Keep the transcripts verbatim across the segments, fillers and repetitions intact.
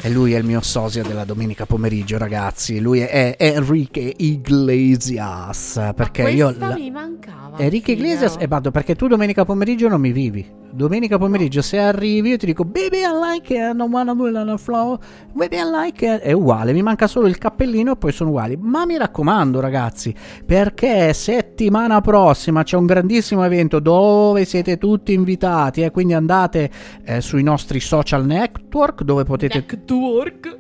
E lui è il mio sosia della domenica pomeriggio, ragazzi. Lui è, è Enrique Iglesias. Perché Ma io questa la... mi mancava. Enrique figlio. Iglesias e vado perché tu domenica pomeriggio non mi vivi. Domenica pomeriggio se arrivi io ti dico baby I like it, I don't wanna do it on the floor, baby I like it. È uguale, mi manca solo il cappellino e poi sono uguali. Ma mi raccomando ragazzi, perché settimana prossima c'è un grandissimo evento dove siete tutti invitati e eh? Quindi andate eh, sui nostri social network dove potete... Network.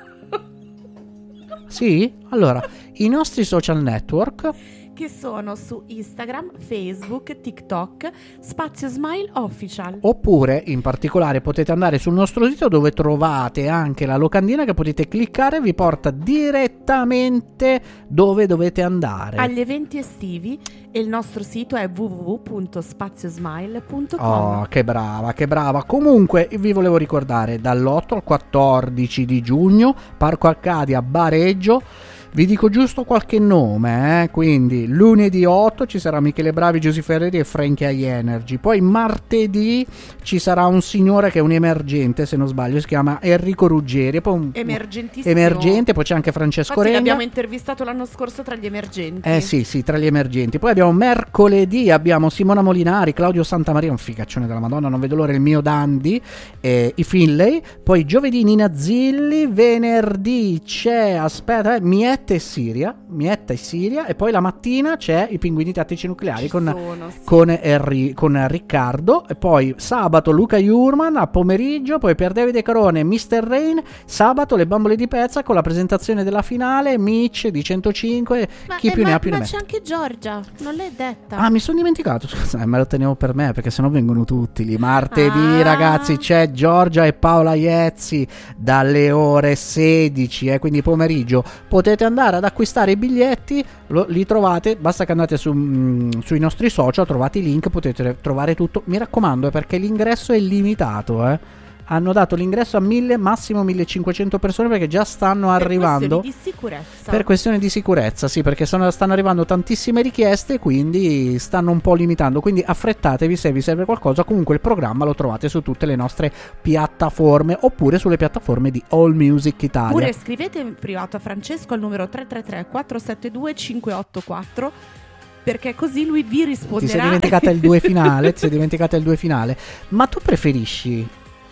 Sì? Allora, i nostri social network... che sono su Instagram, Facebook, TikTok, Spazio Smile Official. Oppure, in particolare, potete andare sul nostro sito dove trovate anche la locandina che potete cliccare e vi porta direttamente dove dovete andare. Agli eventi estivi e il nostro sito è w w w punto spaziosmile punto com. Oh, che brava, che brava. Comunque, vi volevo ricordare, dall'otto al quattordici di giugno, Parco Arcadia, Bareggio. Vi dico giusto qualche nome, eh? Quindi lunedì otto ci sarà Michele Bravi, Giusy Ferreri e Frankie High Energy. Poi martedì ci sarà un signore che è un emergente, se non sbaglio, si chiama Enrico Ruggeri. Poi un, Emergentissimo. Emergente, poi c'è anche Francesco Infatti Renga. l'abbiamo intervistato l'anno scorso tra gli emergenti. Eh sì, sì, tra gli emergenti. Poi abbiamo mercoledì, abbiamo Simona Molinari, Claudio Santamaria, un figaccione della Madonna, non vedo l'ora, il mio Dandy, eh, i Finlay. Poi giovedì Nina Zilli, venerdì c'è, aspetta, eh, Mietta e Siria, Mietta e Siria, e poi la mattina c'è i Pinguini Tattici Nucleari Ci con, sono, sì. con, Henry, con Riccardo, e poi sabato Luca Jurman a pomeriggio, poi per Davide Carone mister Rain, sabato le Bambole di Pezza con la presentazione della finale, Mitch di centocinque, Ma, chi eh, più ma, ne ha più ma ne metta. c'è anche Giorgia, non l'hai detta. Ah, mi sono dimenticato, scusa, eh, me lo tenevo per me perché sennò vengono tutti lì. Martedì, Ah. ragazzi, c'è Giorgia e Paola Iezzi dalle ore sedici, eh, quindi pomeriggio. Potete andare ad acquistare i biglietti, lo, li trovate, basta che andate su, mh, sui nostri social, trovate i link, potete trovare tutto. Mi raccomando, perché l'ingresso è limitato, eh. Hanno dato l'ingresso a mille, massimo millecinquecento persone perché già stanno arrivando. Per questioni di sicurezza. Per questioni di sicurezza, sì, perché sono, stanno arrivando tantissime richieste, quindi stanno un po' limitando. Quindi affrettatevi se vi serve qualcosa. Comunque il programma lo trovate su tutte le nostre piattaforme oppure sulle piattaforme di All Music Italia. Oppure scrivete in privato a Francesco al numero tre tre tre quattro sette due cinque otto quattro, perché così lui vi risponderà. Ti sei dimenticata il due finale, ti sei dimenticata il due finale. Ma tu preferisci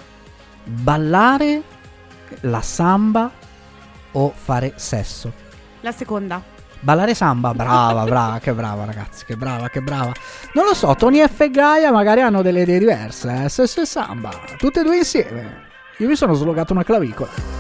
ballare la samba o fare sesso? La seconda. Ballare samba, brava, brava, che brava ragazzi, che brava, che brava. Non lo so, Tony F e Gaia magari hanno delle idee diverse, eh? Sesso e samba, tutte e due insieme. Io mi sono slogato una clavicola.